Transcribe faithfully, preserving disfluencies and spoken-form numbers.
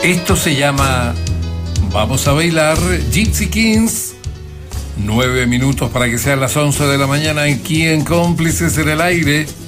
Esto se llama Vamos a bailar Gypsy Kings. Nueve minutos para que sean las once de la mañana aquí en Cómplices en el Aire.